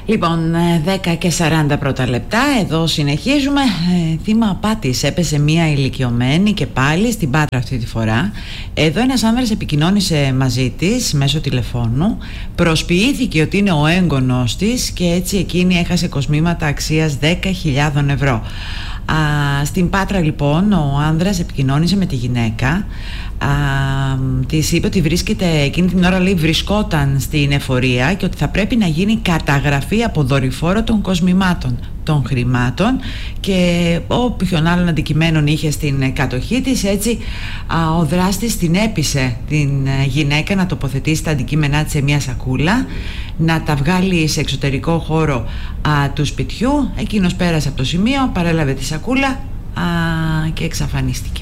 Λοιπόν, 10 και 40 πρώτα λεπτά, εδώ συνεχίζουμε. Θύμα απάτης έπεσε μία ηλικιωμένη και πάλι στην Πάτρα αυτή τη φορά. Εδώ ένας άνδρας επικοινώνησε μαζί της μέσω τηλεφώνου, προσποιήθηκε ότι είναι ο έγγονος της και έτσι εκείνη έχασε κοσμήματα αξίας 10.000 ευρώ. Στην Πάτρα λοιπόν ο άνδρας επικοινώνησε με τη γυναίκα, της είπε ότι βρίσκεται εκείνη την ώρα, λέει, βρισκόταν στην εφορία και ότι θα πρέπει να γίνει καταγραφή από δορυφόρο των κοσμημάτων, των χρημάτων και όποιον άλλων αντικειμένων είχε στην κατοχή της. Έτσι ο δράστης την έπεισε την γυναίκα να τοποθετήσει τα αντικείμενά της σε μια σακούλα, να τα βγάλει σε εξωτερικό χώρο του σπιτιού. Εκείνος πέρασε από το σημείο, παρέλαβε τη σακούλα και εξαφανίστηκε.